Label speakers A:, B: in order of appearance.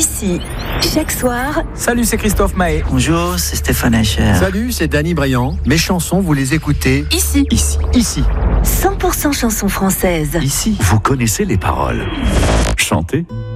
A: Ici, chaque soir.
B: Salut, c'est Christophe Mahé.
C: Bonjour, c'est Stéphane Echer.
D: Salut, c'est Danny Briand. Mes chansons, vous les écoutez
A: Ici.
D: 100%
A: 100% chansons françaises.
D: Ici.
E: Vous connaissez les paroles. Chantez.